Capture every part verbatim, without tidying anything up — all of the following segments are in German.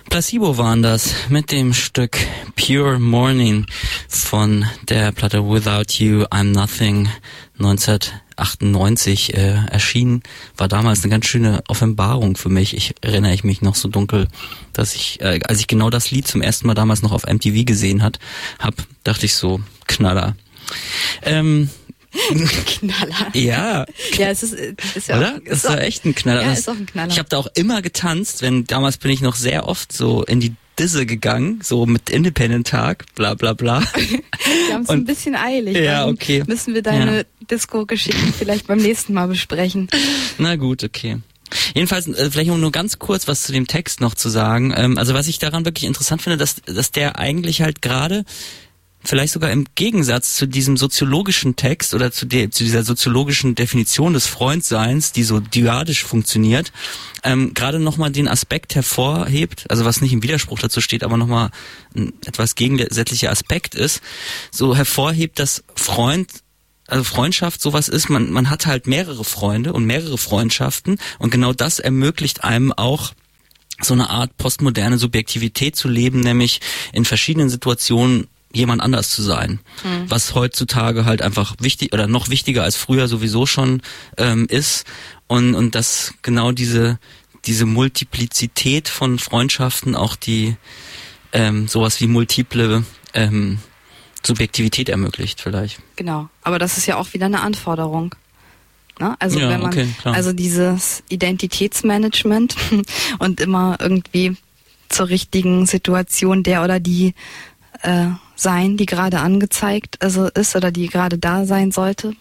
Placebo waren das mit dem Stück Pure Morning von der Platte Without You I'm Nothing neunzehnhundertachtundneunzig äh, erschienen. War damals eine ganz schöne Offenbarung für mich. Ich erinnere ich mich noch so dunkel, dass ich, äh, als ich genau das Lied zum ersten Mal damals noch auf M T V gesehen hat, hab, dachte ich so, Knaller. Ähm, Knaller. Ja. Ja, es ist, ist ja oder? Auch, ist doch echt ein Knaller. Ja, ist auch ein Knaller. Ich habe da auch immer getanzt, wenn damals bin ich noch sehr oft so in die Disse gegangen, so mit Independent Tag, bla bla bla. Wir haben es ein bisschen eilig. Ja, okay. Müssen wir deine ja. Disco-Geschichten vielleicht beim nächsten Mal besprechen. Na gut, okay. Jedenfalls, äh, vielleicht um nur ganz kurz was zu dem Text noch zu sagen. Ähm, also was ich daran wirklich interessant finde, dass, dass der eigentlich halt gerade vielleicht sogar im Gegensatz zu diesem soziologischen Text oder zu, der, zu dieser soziologischen Definition des Freundseins, die so dyadisch funktioniert, ähm, gerade nochmal den Aspekt hervorhebt, also was nicht im Widerspruch dazu steht, aber nochmal ein etwas gegensätzlicher Aspekt ist, so hervorhebt, dass Freund, also Freundschaft sowas ist, man, man hat halt mehrere Freunde und mehrere Freundschaften und genau das ermöglicht einem auch so eine Art postmoderne Subjektivität zu leben, nämlich in verschiedenen Situationen jemand anders zu sein, mhm. was heutzutage halt einfach wichtig oder noch wichtiger als früher sowieso schon ähm, ist und und dass genau diese diese Multiplizität von Freundschaften auch die ähm, sowas wie multiple ähm, Subjektivität ermöglicht vielleicht. Genau, aber das ist ja auch wieder eine Anforderung. Ne? Also ja, wenn man okay, klar. also dieses Identitätsmanagement und immer irgendwie zur richtigen Situation der oder die äh, sein, die gerade angezeigt also ist oder die gerade da sein sollte.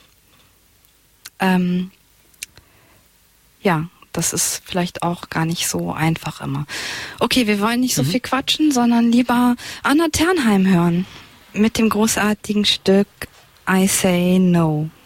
Ähm, ja, das ist vielleicht auch gar nicht so einfach immer. Okay, wir wollen nicht so mhm. viel quatschen, sondern lieber Anna Ternheim hören mit dem großartigen Stück I Say No.